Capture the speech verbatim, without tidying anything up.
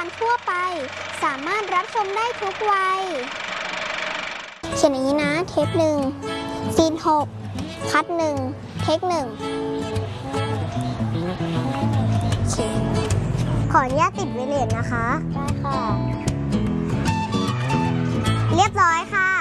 การทั่วไปสามารถรับชมได้ทุกวัยเขียนอย่างนี้นะเทปหนึ่งซีนหกคัดหนึ่งเทคหนึ่งขออนุญาตติดไวเลสนะคะได้ค่ะเรียบร้อยค่ะ